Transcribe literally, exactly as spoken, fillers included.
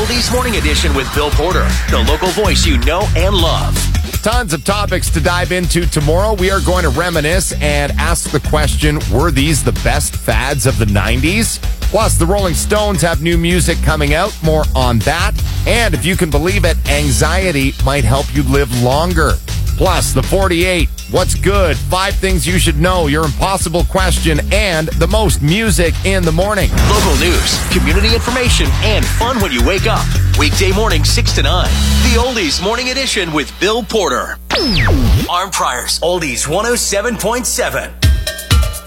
Oldies Morning Edition with Bill Porter, the local voice you know and love. Tons of topics to dive into tomorrow. We are going to reminisce and ask the question, were these the best fads of the nineties? Plus, the Rolling Stones have new music coming out. More on that. And if you can believe it, anxiety might help you live longer. Plus, the forty-eight, what's good, five things you should know, your impossible question, and the most music in the morning. Local news, community information, and fun when you wake up. Weekday morning, six to nine. The Oldies Morning Edition with Bill Porter. Arm Priors, Oldies one oh seven point seven.